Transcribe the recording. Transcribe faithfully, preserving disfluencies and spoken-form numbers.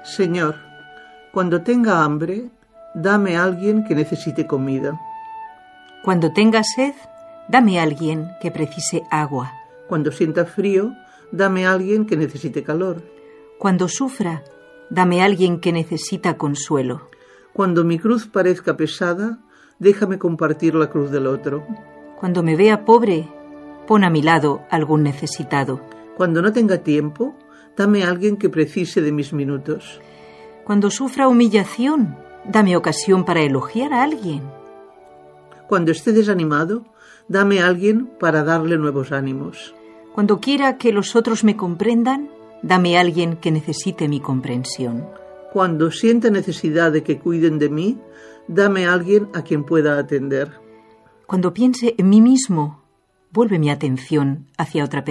Señor, cuando tenga hambre, dame a alguien que necesite comida. Cuando tenga sed, dame a alguien que precise agua. Cuando sienta frío, dame a alguien que necesite calor. Cuando sufra, dame a alguien que necesita consuelo. Cuando mi cruz parezca pesada, déjame compartir la cruz del otro. Cuando me vea pobre, pon a mi lado algún necesitado. Cuando no tenga tiempo, dame a alguien que precise de mis minutos. Cuando sufra humillación, dame ocasión para elogiar a alguien. Cuando esté desanimado, dame a alguien para darle nuevos ánimos. Cuando quiera que los otros me comprendan, dame a alguien que necesite mi comprensión. Cuando sienta necesidad de que cuiden de mí, dame a alguien a quien pueda atender. Cuando piense en mí mismo, vuelve mi atención hacia otra persona.